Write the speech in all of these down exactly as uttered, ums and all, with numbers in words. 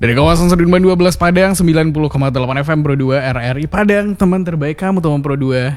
Dari kawasan Sudirman dua belas Padang, sembilan puluh koma delapan F M Pro dua R R I Padang, teman terbaik kamu teman Pro dua.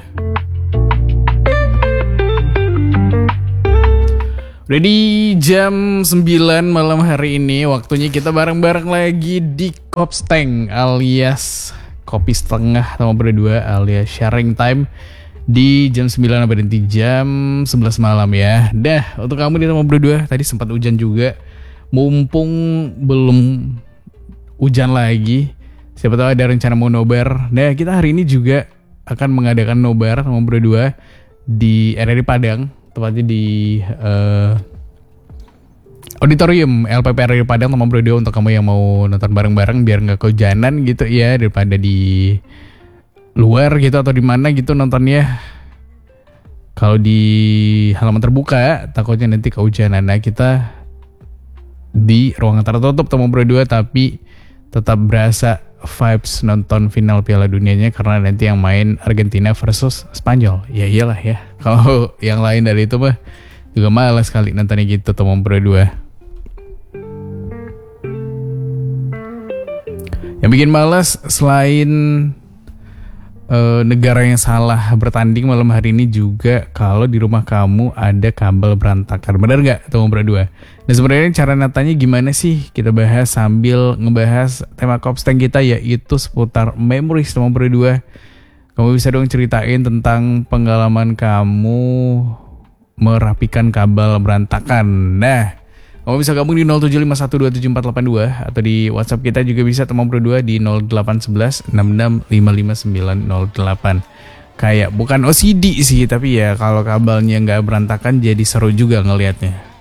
Udah di jam sembilan malam hari ini, waktunya kita bareng-bareng lagi di Kopsteng alias kopi setengah teman Pro dua alias sharing time di jam sembilan sampai nanti jam sebelas malam ya. Dah, untuk kamu di teman Pro dua, tadi sempat hujan juga. Mumpung belum hujan lagi, siapa tahu ada rencana mau nobar. Nah, kita hari ini juga akan mengadakan nobar nomor berdua di R R I Padang, tepatnya di uh, auditorium L P P R R I Padang nomor berdua, untuk kamu yang mau nonton bareng-bareng biar nggak kehujanan gitu ya, daripada di luar gitu atau di mana gitu nontonnya. Kalau di halaman terbuka takutnya nanti kehujanan. Nah, kita di ruangan tertutup nomor berdua, tapi tetap berasa vibes nonton final Piala Dunianya karena nanti yang main Argentina versus Spanyol. Ya iyalah ya. Kalau yang lain dari itu mah juga malas kali nontonnya gitu teman berdua. Yang bikin malas selain uh, negara yang salah bertanding malam hari ini juga kalau di rumah kamu ada kabel berantakan. Benar nggak teman berdua? Nah, sebenarnya cara natanya gimana sih? Kita bahas sambil ngebahas tema Kopsteng kita, yaitu seputar memories teman berdua. Kamu bisa dong ceritain tentang pengalaman kamu merapikan kabel berantakan. Nah, kamu bisa gabung di nol tujuh lima satu dua tujuh empat delapan dua atau di WhatsApp kita juga bisa teman berdua di nol delapan satu satu enam enam lima lima sembilan nol delapan. Kayak bukan O C D sih, tapi ya kalau kabelnya nggak berantakan jadi seru juga ngelihatnya.